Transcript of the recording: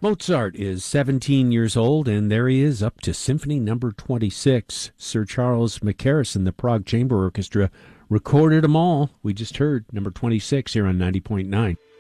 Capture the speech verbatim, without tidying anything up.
Mozart is seventeen years old, and there he is up to Symphony Number twenty-six. Sir Charles Mackerras and the Prague Chamber Orchestra recorded them all. We just heard number twenty-six here on ninety point nine.